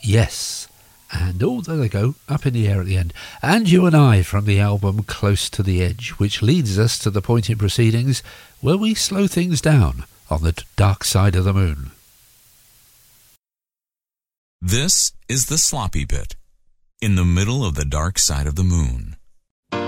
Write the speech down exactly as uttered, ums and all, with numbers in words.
Yes. And, oh, there they go, up in the air at the end. And You and I from the album Close to the Edge, which leads us to the point in proceedings where we slow things down on the dark side of the moon. This is the sloppy bit, in the middle of the dark side of the moon.